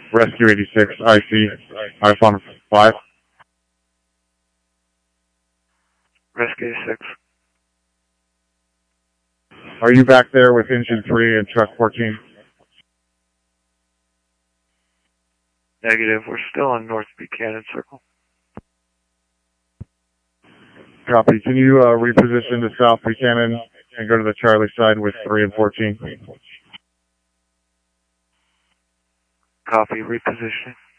Rescue 86, IC, iPhone 5. Rescue 6. Are you back there with engine 3 and truck 14? Negative. We're still on North Buchanan Circle. Copy. Can you reposition to South Buchanan and go to the Charlie side with 3 and 14? Copy. Repositioning.